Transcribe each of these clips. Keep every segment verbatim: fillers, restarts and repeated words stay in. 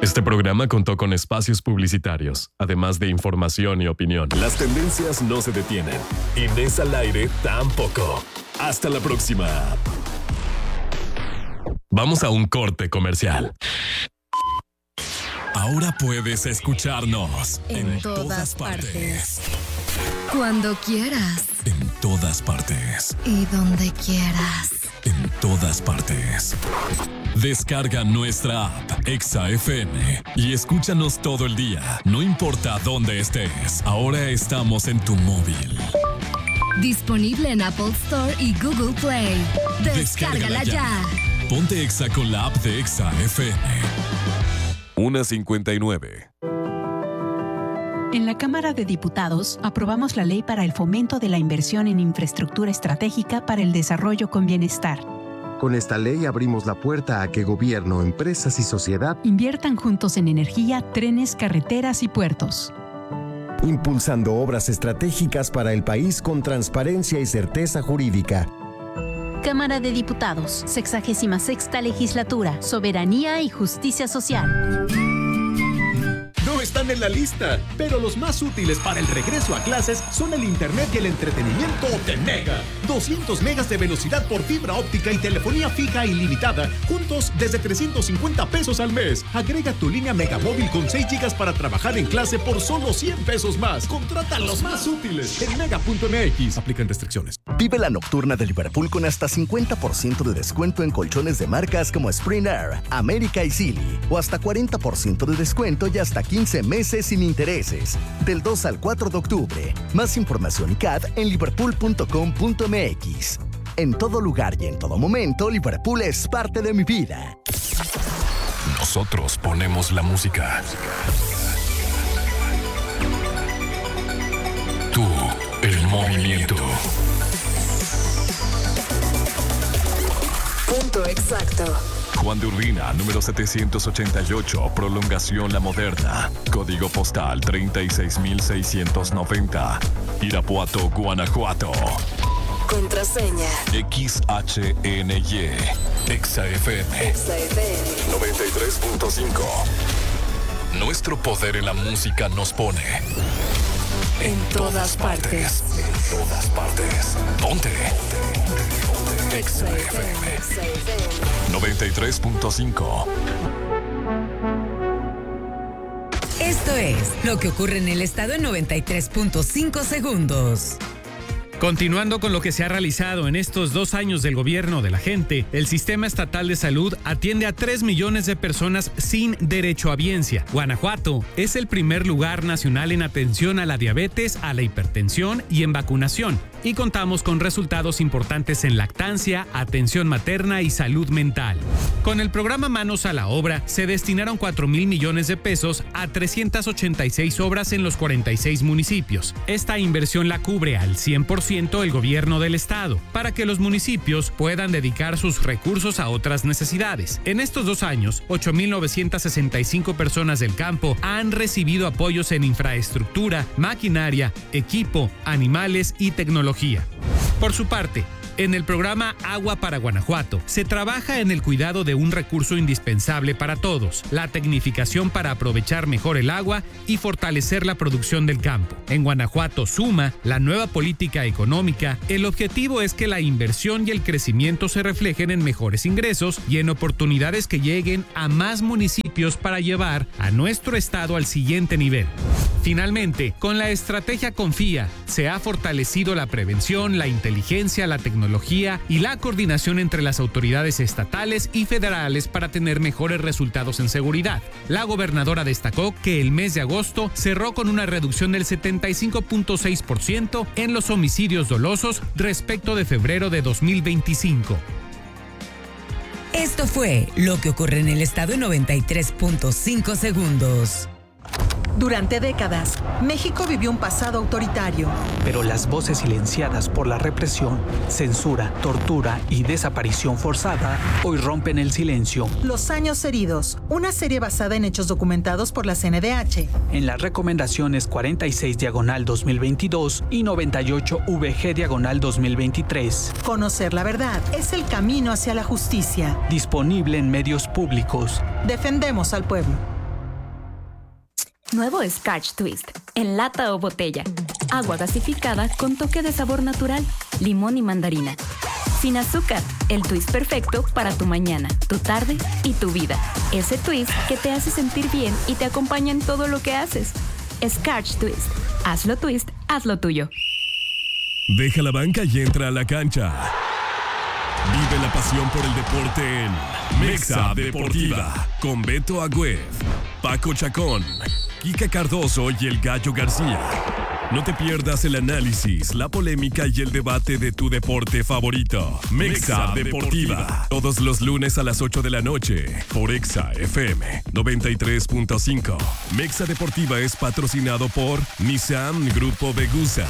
Este programa contó con espacios publicitarios, además de información y opinión. Las tendencias no se detienen. Inés al aire tampoco. Hasta la próxima. Vamos a un corte comercial. Ahora puedes escucharnos en, en todas, todas partes. partes. Cuando quieras. En todas partes. Y donde quieras. En todas partes. Descarga nuestra app Exa F M y escúchanos todo el día, no importa dónde estés. Ahora estamos en tu móvil. Disponible en Apple Store y Google Play. Descárgala, Descárgala ya. ya. Ponte Exa con la app de Exa F M. una cincuenta y nueve. En la Cámara de Diputados aprobamos la ley para el fomento de la inversión en infraestructura estratégica para el desarrollo con bienestar. Con esta ley abrimos la puerta a que gobierno, empresas y sociedad inviertan juntos en energía, trenes, carreteras y puertos. Impulsando obras estratégicas para el país con transparencia y certeza jurídica. Cámara de Diputados, sexagésima sexta legislatura, soberanía y justicia social. No están en la lista, pero los más útiles para el regreso a clases son el internet y el entretenimiento de Mega. doscientos megas de velocidad por fibra óptica y telefonía fija ilimitada, juntos desde trescientos cincuenta pesos al mes. Agrega tu línea Megamóvil con seis gigas para trabajar en clase por solo cien pesos más. Contrata los más útiles en mega punto m x. Aplican restricciones. Vive la nocturna de Liverpool con hasta cincuenta por ciento de descuento en colchones de marcas como Spring Air, América y Silly, o hasta cuarenta por ciento de descuento y hasta quince meses sin intereses. Del dos al cuatro de octubre. Más información y C A D en liverpool punto com punto m x. En todo lugar y en todo momento, Liverpool es parte de mi vida. Nosotros ponemos la música. Tú, el movimiento. Punto exacto. Juan de Urbina, número setecientos ochenta y ocho, Prolongación La Moderna. Código postal treinta y seis mil seiscientos noventa. Irapuato, Guanajuato. Contraseña X H N Y. Exa F M. Exa F M noventa y tres punto cinco. Nuestro poder en la música nos pone en, en todas, todas partes. partes. En todas partes. Ponte. Exa F M noventa y tres punto cinco. Esto es lo que ocurre en el estado en noventa y tres punto cinco segundos. Continuando con lo que se ha realizado en estos dos años del gobierno de la gente, el Sistema Estatal de Salud atiende a tres millones de personas sin derechohabiencia. Guanajuato es el primer lugar nacional en atención a la diabetes, a la hipertensión y en vacunación. Y contamos con resultados importantes en lactancia, atención materna y salud mental. Con el programa Manos a la Obra, se destinaron cuatro mil millones de pesos a trescientas ochenta y seis obras en los cuarenta y seis municipios. Esta inversión la cubre al cien por ciento el gobierno del estado, para que los municipios puedan dedicar sus recursos a otras necesidades. En estos dos años, ocho mil novecientas sesenta y cinco personas del campo han recibido apoyos en infraestructura, maquinaria, equipo, animales y tecnología. Por su parte, en el programa Agua para Guanajuato, se trabaja en el cuidado de un recurso indispensable para todos, la tecnificación para aprovechar mejor el agua y fortalecer la producción del campo. En Guanajuato Suma, la nueva política económica, el objetivo es que la inversión y el crecimiento se reflejen en mejores ingresos y en oportunidades que lleguen a más municipios para llevar a nuestro estado al siguiente nivel. Finalmente, con la estrategia Confía, se ha fortalecido la prevención, la inteligencia, la tecnología y la coordinación entre las autoridades estatales y federales para tener mejores resultados en seguridad. La gobernadora destacó que el mes de agosto cerró con una reducción del setenta y cinco punto seis por ciento en los homicidios dolosos respecto de febrero de dos mil veinticinco. Esto fue lo que ocurre en el estado en noventa y tres punto cinco segundos. Durante décadas, México vivió un pasado autoritario. Pero las voces silenciadas por la represión, censura, tortura y desaparición forzada hoy rompen el silencio. Los años heridos, una serie basada en hechos documentados por la C N D H. En las recomendaciones cuarenta y seis diagonal dos mil veintidós y noventa y ocho V G diagonal dos mil veintitrés. Conocer la verdad es el camino hacia la justicia. Disponible en medios públicos. Defendemos al pueblo. Nuevo Scotch Twist, en lata o botella. Agua gasificada con toque de sabor natural, limón y mandarina. Sin azúcar, el twist perfecto para tu mañana, tu tarde y tu vida. Ese twist que te hace sentir bien y te acompaña en todo lo que haces. Scotch Twist. Hazlo twist, hazlo tuyo. Deja la banca y entra a la cancha. Vive la pasión por el deporte en Mexa Deportiva, con Beto Agüed, Paco Chacón, Kika Cardoso y el Gallo García. No te pierdas el análisis, la polémica y el debate de tu deporte favorito. Mexa Deportiva, todos los lunes a las ocho de la noche, por Exa F M noventa y tres punto cinco. Mexa Deportiva es patrocinado por Nissan Grupo Vegusa.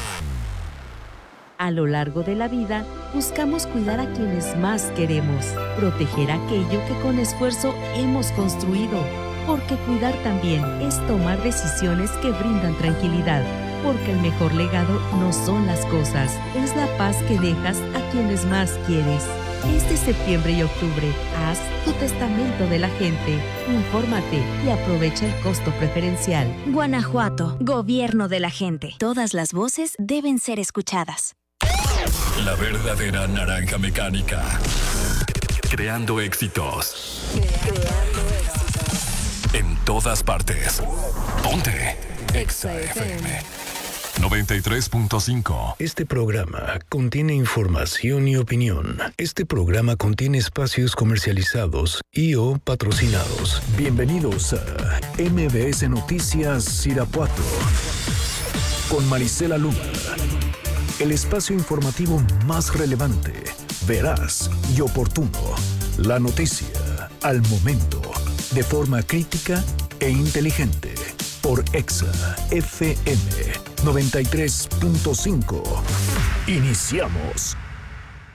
A lo largo de la vida, buscamos cuidar a quienes más queremos, proteger aquello que con esfuerzo hemos construido, porque cuidar también es tomar decisiones que brindan tranquilidad, porque el mejor legado no son las cosas, es la paz que dejas a quienes más quieres. Este septiembre y octubre, haz tu testamento de la gente, infórmate y aprovecha el costo preferencial. Guanajuato, gobierno de la gente. Todas las voces deben ser escuchadas. La verdadera naranja mecánica. Creando éxitos. Creando éxitos. En todas partes. Ponte Exa F M noventa y tres punto cinco. Este programa contiene información y opinión. Este programa contiene espacios comercializados y o patrocinados. Bienvenidos a M B S Noticias Irapuato con Marisela Luma. El espacio informativo más relevante, veraz y oportuno. La noticia al momento, de forma crítica e inteligente. Por Exa F M noventa y tres punto cinco. Iniciamos.